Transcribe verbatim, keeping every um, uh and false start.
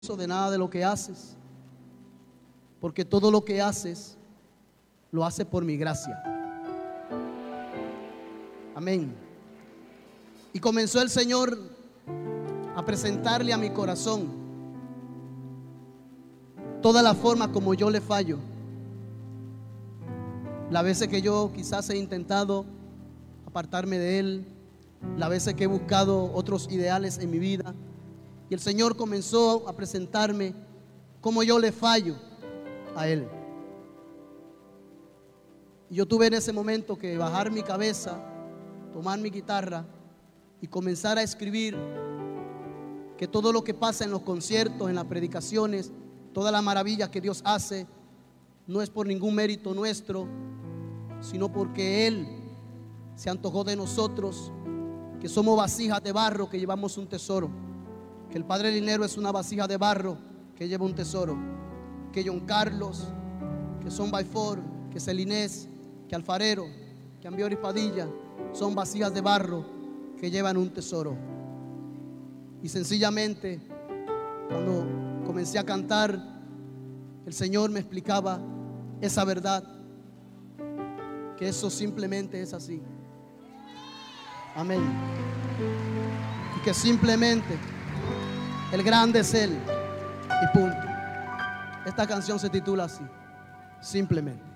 de nada de lo que haces, porque todo lo que haces lo hace por mi gracia. Amén. Y comenzó el Señor a presentarle a mi corazón toda la forma como yo le fallo, las veces que yo quizás he intentado apartarme de Él, las veces que he buscado otros ideales en mi vida. Y el Señor comenzó a presentarme cómo yo le fallo a Él. Y yo tuve en ese momento que bajar mi cabeza, tomar mi guitarra y comenzar a escribir que todo lo que pasa en los conciertos, en las predicaciones, toda la maravilla que Dios hace, no es por ningún mérito nuestro, sino porque Él se antojó de nosotros, que somos vasijas de barro que llevamos un tesoro, que el Padre Linero es una vasija de barro que lleva un tesoro, que John Carlos, que Son Bayfor, que Celinés, que Alfarero, que Ambiori Padilla son vasijas de barro que llevan un tesoro. Y sencillamente, cuando comencé a cantar, el Señor me explicaba esa verdad, que eso simplemente es así. Amén. Y que simplemente el grande es Él y punto. Esta canción se titula así, simplemente.